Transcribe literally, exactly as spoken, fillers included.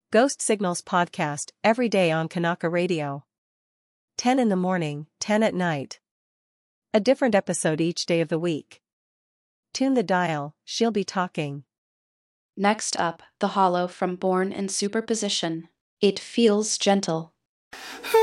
Ghost Signals podcast every day on Kanaka Radio. ten in the morning, ten at night. A different episode each day of the week. Tune the dial, she'll be talking. Next up, The Hollow from Born in Superposition. It feels gentle.